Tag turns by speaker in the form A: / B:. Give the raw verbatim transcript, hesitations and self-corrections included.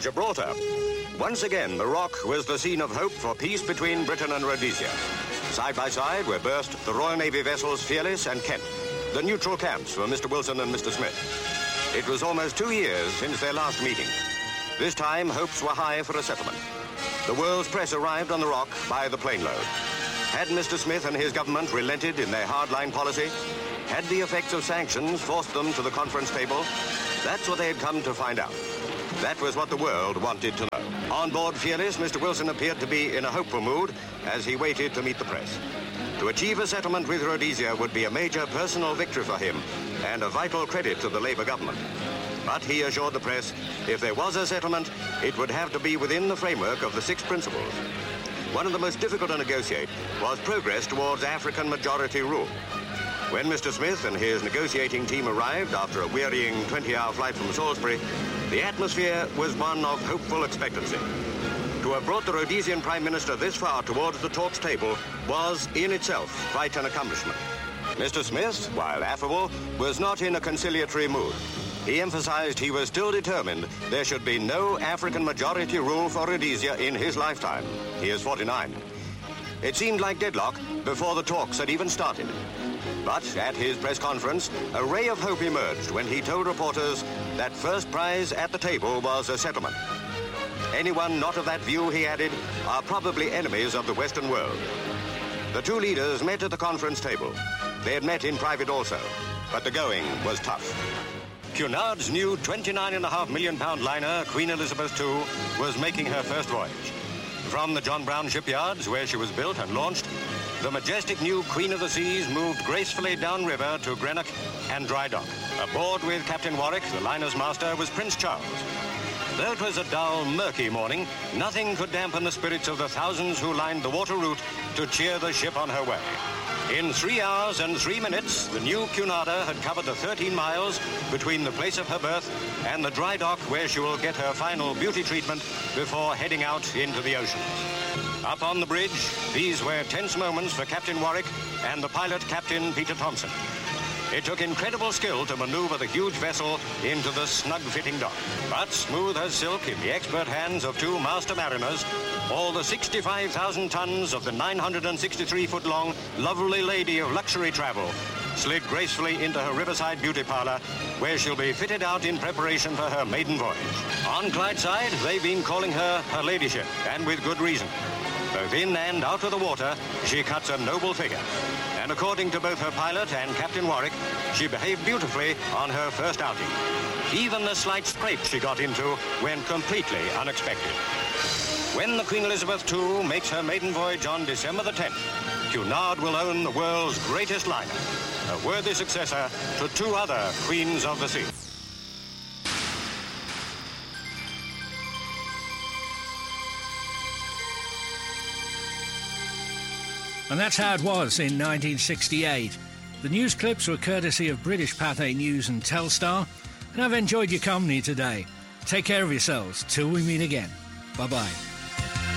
A: Gibraltar. Once again, the Rock was the scene of hope for peace between Britain and Rhodesia. Side by side were burst the Royal Navy vessels Fearless and Kent, the neutral camps for Mister Wilson and Mister Smith. It was almost two years since their last meeting. This time, hopes were high for a settlement. The world's press arrived on the Rock by the plane load. Had Mister Smith and his government relented in their hardline policy? Had the effects of sanctions forced them to the conference table? That's what they had come to find out. That was what the world wanted to know. On board Fearless, Mister Wilson appeared to be in a hopeful mood as he waited to meet the press. To achieve a settlement with Rhodesia would be a major personal victory for him and a vital credit to the Labour government. But he assured the press, if there was a settlement, it would have to be within the framework of the Six Principles. One of the most difficult to negotiate was progress towards African majority rule. When Mister Smith and his negotiating team arrived after a wearying twenty-hour flight from Salisbury, the atmosphere was one of hopeful expectancy. To have brought the Rhodesian Prime Minister this far towards the talks table was, in itself, quite an accomplishment. Mister Smith, while affable, was not in a conciliatory mood. He emphasized he was still determined there should be no African majority rule for Rhodesia in his lifetime. He is forty-nine. It seemed like deadlock before the talks had even started. But at his press conference, a ray of hope emerged when he told reporters that first prize at the table was a settlement. Anyone not of that view, he added, are probably enemies of the Western world. The two leaders met at the conference table. They had met in private also, but the going was tough. Cunard's new twenty-nine point five million pound liner, Queen Elizabeth the Second, was making her first voyage. From the John Brown shipyards, where she was built and launched, the majestic new Queen of the Seas moved gracefully downriver to Greenock and dry dock. Aboard with Captain Warwick, the liner's master, was Prince Charles. Though it was a dull, murky morning, nothing could dampen the spirits of the thousands who lined the water route to cheer the ship on her way. In three hours and three minutes, the new Cunarder had covered the thirteen miles between the place of her birth and the dry dock where she will get her final beauty treatment before heading out into the oceans. Up on the bridge, these were tense moments for Captain Warwick and the pilot, Captain Peter Thompson. It took incredible skill to maneuver the huge vessel into the snug-fitting dock. But smooth as silk in the expert hands of two master mariners, all the sixty-five thousand tons of the nine hundred sixty-three foot long lovely lady of luxury travel slid gracefully into her riverside beauty parlour, where she'll be fitted out in preparation for her maiden voyage. On Clydeside, they've been calling her her ladyship, and with good reason. Both in and out of the water, she cuts a noble figure. And according to both her pilot and Captain Warwick, she behaved beautifully on her first outing. Even the slight scrape she got into went completely unexpected. When the Queen Elizabeth the Second makes her maiden voyage on December the tenth, Cunard will own the world's greatest liner, a worthy successor to two other Queens of the Sea.
B: And that's how it was in nineteen sixty-eight. The news clips were courtesy of British Pathé News and Telstar, and I've enjoyed your company today. Take care of yourselves till we meet again. Bye-bye.